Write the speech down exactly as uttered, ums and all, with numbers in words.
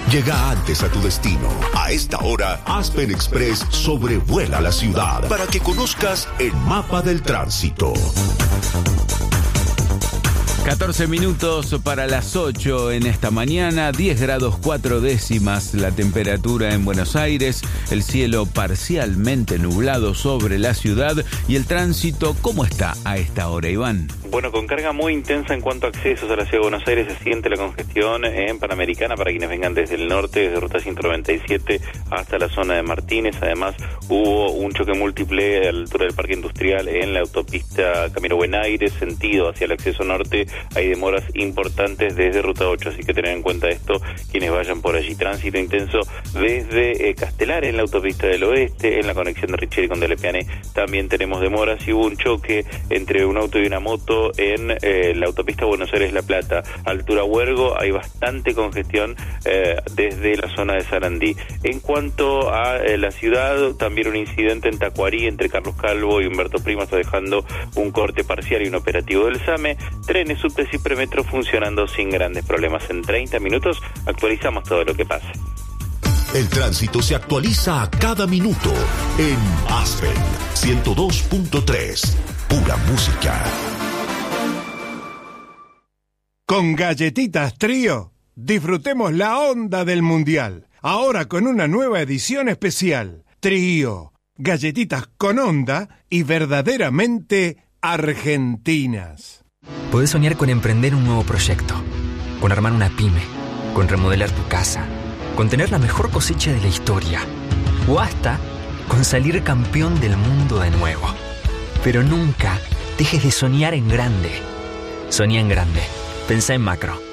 Llega antes a tu destino. A esta hora, Aspen Express sobrevuela la ciudad para que conozcas el mapa del tránsito. catorce minutos para las ocho en esta mañana, diez grados cuatro décimas la temperatura en Buenos Aires, el cielo parcialmente nublado sobre la ciudad y el tránsito, ¿cómo está a esta hora, Iván? Bueno, con carga muy intensa en cuanto a accesos a la ciudad de Buenos Aires, se siente la congestión en Panamericana para quienes vengan desde el norte, desde ruta ciento noventa y siete hasta la zona de Martínez. Además, hubo un choque múltiple a la altura del Parque Industrial en la autopista Camino Buen Aire, sentido hacia el acceso norte. Hay demoras importantes desde ruta ocho, así que tener en cuenta esto quienes vayan por allí. Tránsito intenso desde eh, Castelar en la autopista del oeste, en la conexión de Richeri con Delepiane también tenemos demoras, y hubo un choque entre un auto y una moto en eh, la autopista Buenos Aires-La Plata, altura Huergo. Hay bastante congestión eh, desde la zona de Sarandí. En cuanto a eh, la ciudad, también un incidente en Tacuarí entre Carlos Calvo y Humberto Primo está dejando un corte parcial y un operativo del SAME. Trenes, subtes y premetro funcionando sin grandes problemas. En treinta minutos actualizamos todo lo que pasa. El tránsito se actualiza a cada minuto en Aspen ciento dos punto tres. Pura música. Con Galletitas Trío, disfrutemos la onda del Mundial. Ahora con una nueva edición especial. Trío, galletitas con onda y verdaderamente argentinas. Podés soñar con emprender un nuevo proyecto, con armar una pyme, con remodelar tu casa, con tener la mejor cosecha de la historia, o hasta con salir campeón del mundo de nuevo. Pero nunca dejes de soñar en grande. Soñá en grande. Pensá en macro.